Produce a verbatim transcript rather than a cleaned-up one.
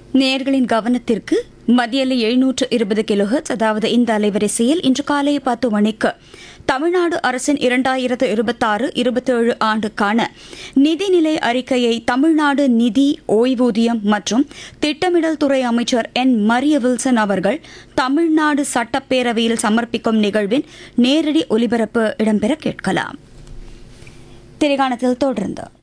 நேயர்களின் கவனத்திற்கு மத்தியில் எழுநூற்று இருபது கிலோஹெர்ட்ஸ் அதாவது இந்த அலைவரிசையில் இன்று காலை பத்து மணிக்கு தமிழ்நாடு அரசின் இரண்டாயிரத்து இருபத்தாறு இருபத்தேழு ஆண்டுக்கான நிதிநிலை அறிக்கையை தமிழ்நாடு நிதி ஓய்வூதியம் மற்றும் திட்டமிடல் துறை அமைச்சர் என் மரிய வில்சன் அவர்கள் தமிழ்நாடு சட்டப்பேரவையில் சமர்ப்பிக்கும் நிகழ்வின் நேரடி ஒலிபரப்பு இடம்பெற கேட்கலாம். திரைகாணத்தில் தொடர்ந்து